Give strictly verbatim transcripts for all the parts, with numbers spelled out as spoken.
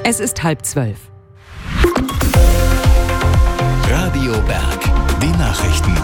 Es ist halb zwölf. Radio Berg, die Nachrichten.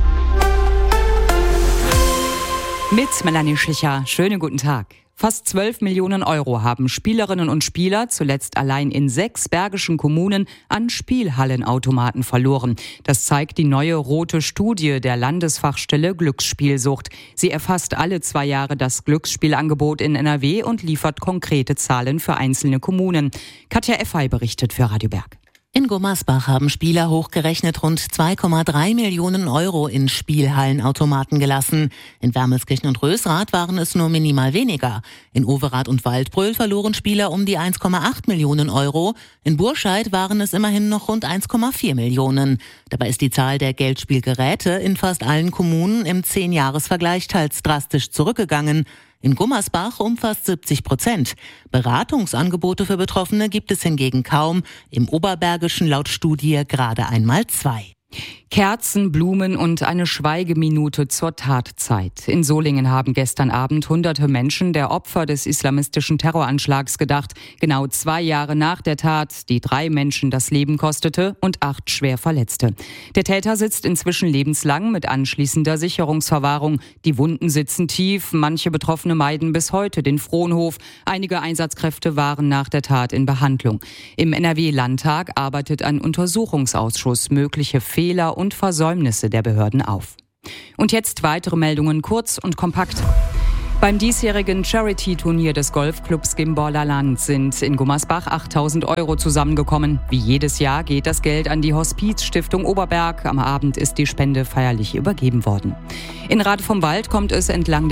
Mit Melanie Schicher. Schönen guten Tag. Fast zwölf Millionen Euro haben Spielerinnen und Spieler zuletzt allein in sechs bergischen Kommunen an Spielhallenautomaten verloren. Das zeigt die neue rote Studie der Landesfachstelle Glücksspielsucht. Sie erfasst alle zwei Jahre das Glücksspielangebot in N R W und liefert konkrete Zahlen für einzelne Kommunen. Katja Effey berichtet für Radio Berg. In Gummersbach haben Spieler hochgerechnet rund zwei Komma drei Millionen Euro in Spielhallenautomaten gelassen. In Wermelskirchen und Rösrath waren es nur minimal weniger. In Overath und Waldbröl verloren Spieler um die eins Komma acht Millionen Euro. In Burscheid waren es immerhin noch rund eins Komma vier Millionen. Dabei ist die Zahl der Geldspielgeräte in fast allen Kommunen im Zehn-Jahres-Vergleich teils drastisch zurückgegangen. In Gummersbach um fast siebzig Prozent. Beratungsangebote für Betroffene gibt es hingegen kaum. Im Oberbergischen laut Studie gerade einmal zwei. Kerzen, Blumen und eine Schweigeminute zur Tatzeit. In Solingen haben gestern Abend hunderte Menschen der Opfer des islamistischen Terroranschlags gedacht. Genau zwei Jahre nach der Tat, die drei Menschen das Leben kostete und acht schwer verletzte. Der Täter sitzt inzwischen lebenslang mit anschließender Sicherungsverwahrung. Die Wunden sitzen tief. Manche Betroffene meiden bis heute den Frohnhof. Einige Einsatzkräfte waren nach der Tat in Behandlung. Im N R W-Landtag arbeitet ein Untersuchungsausschuss mögliche Fehler und Versäumnisse der Behörden auf. Und jetzt weitere Meldungen kurz und kompakt. Beim diesjährigen Charity-Turnier des Golfclubs Gimborler Land sind in Gummersbach achttausend Euro zusammengekommen. Wie jedes Jahr geht das Geld an die Hospizstiftung Oberberg. Am Abend ist die Spende feierlich übergeben worden. In Rade vom Wald kommt es entlang der